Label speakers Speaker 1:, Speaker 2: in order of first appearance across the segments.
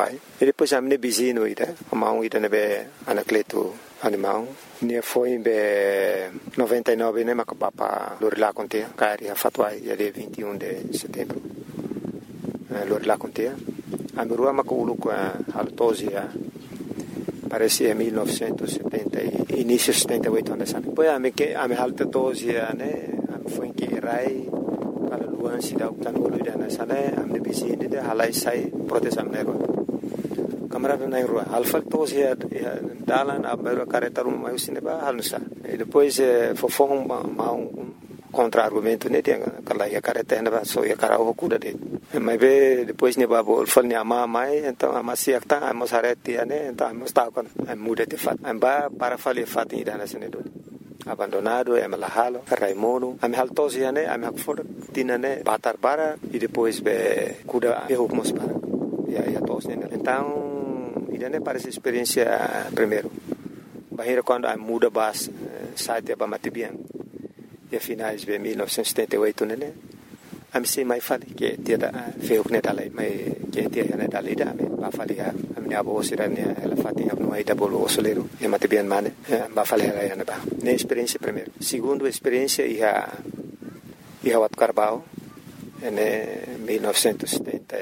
Speaker 1: pai. E depois a minha vizinho ida, a mão ida nebe anacleto animal. Ne foi em 99, né, mas o papa lá contia, cari a fatuai, dia 21 de setembro. Lá contia. A minha rua maculu com a Altosia, parecia 1970, início de 78 anos. Depois a minha Altosia, né, foi em que Rai, para Luan, se dá o plano de nessa, né, a minha vizinha de Halai sai, proteção na rua. Camarada na rua, Altosia, dalan, a minha careta rumah, mas cinema, halusa. E depois foi um contra-argumento, né, tem aquela careta, ainda só ia cara o cuida dele. Mas depois ne babo falni ama mai então ama siak ta ama sareti ane então ama sta kon muda te fat amba para fali fat ida na sene do abandonado é malahalo Raimono am haltosi ane am hakfor tinane batar bara e depois be kuda erro mos para ya tos ne então ida ne parece experiência primeiro bahira quando am muda bas site ba matibian e finais de 1978 né am se mai fali que tiada feu que nedalai mai que tiada nedalai da me ba fali a minha avó sirania ela fatinha no aí da bolo soleiro e mate bem mane ba fali ela ia ba ne experiência primeiro segundo experiência ia wat Carbao ne 1970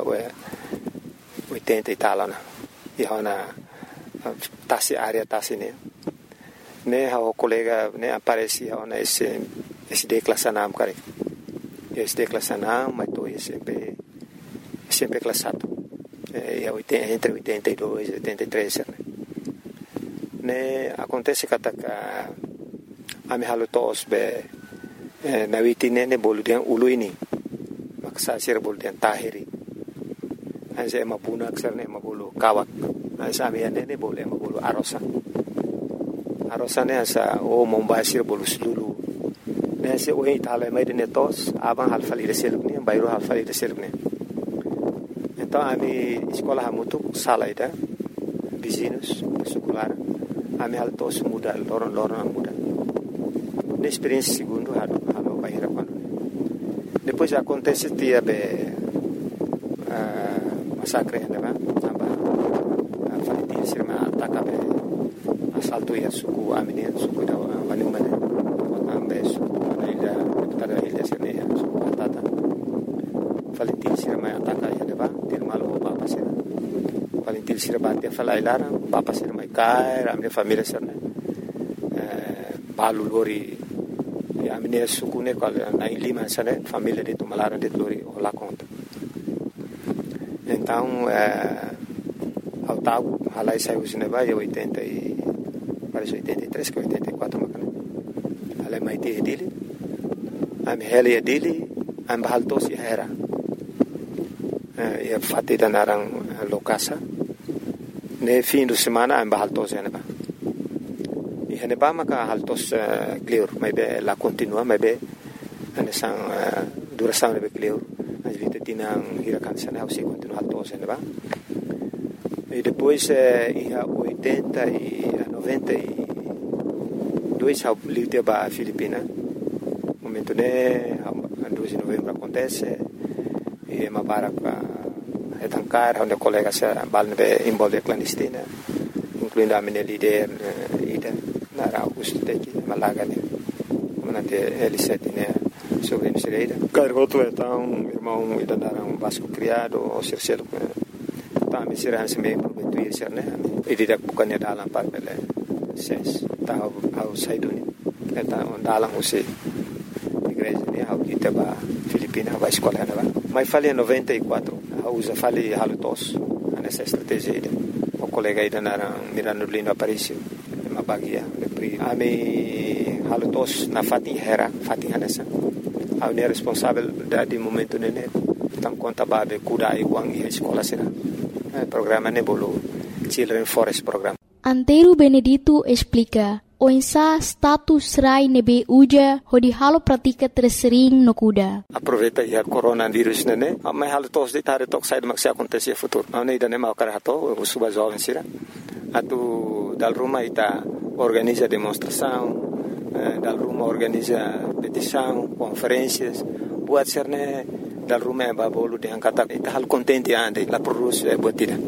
Speaker 1: 80 e tal na ia na tasi área tasi ne o colega ne aparecia na esse declassanam cara este classado, mas estou sempre classado. Entre 82 e 83. Né, acontece que a minha lutos na vitine ne boludian uluini, maksa sir boludian tahiri. Anse mapuna kserne mabulu kawak. Anse amian ne boleh mabulu arosa. Arosa ne asa Mumbai sir bolu sulu. Nesse o Itália mais de netos, aban halfali de selupni, bairro halfali de selupni. Então a minha escola é muito salaida, vizinhos, secular, a minha altos muda, loron muda. Na experiência segundo, halo bairro quando. Depois acontece dia massacre, né? A falitinha se chama ataca assalto e suku a menina suku da vanimane, ambeso. Tada ilha sini patata Valentin sirma ataka ya deba til malo papa sir Valentin sirma te falai lara papa sir mai kai ramne família sir balu lori ya mine sukune kal na lima sane família de tumalara de lori ola conta então ao tau halai sai usine vai 80 e parece 83 que 84 macana halai mai te dele am helia dili am bahaltos era e fatti da narang lokasa ne fim de semana am bahaltos ene ba e ene ba maka haltos clear mai be la continua mai be ane sang duração ne be clear as vite tinang hirakan sana o se continua haltos ene ba e depois ia 80 e 90 e 2 ao livre ba Filipina momento né a 2 de novembro acontece e uma barca é tancar onde colega se balne envolve clandestina incluindo a minha líder ida na Augusto teki Malaga né manate L7 né sobre Misereira cargoto então irmão ida dar Vasco criado o Circelo tá me será se me prometo ir ser né e ida bukannya dalam parpele ses tá ao saiduni então dalam usi igreja ne ao ita ba Filipina vai escola né mas falei 94 usa falei halutos nessa estratégia ida o colega ida na Mirano Lindo Aparício uma bagia de ami halutos na Fatinha nessa a unidade responsável de momento nene tam conta babe kuda e wang e escola será programa nebolo Children Forest Program.
Speaker 2: Antero Benedito explica o insa status rai nebe uja hodi halo pratika tersering no kuda.
Speaker 1: Aproveita ya coronavírus nene, mas halo tos de tare tok sai maksi acontecer futuro. Não ida nem mau karato, o suba jovem sira. Atu dal rumah ita organiza demonstração, dal rumah organiza petição, conferências, buat serne dal rumah babolu de angkata ita hal contente ande la produce buatida.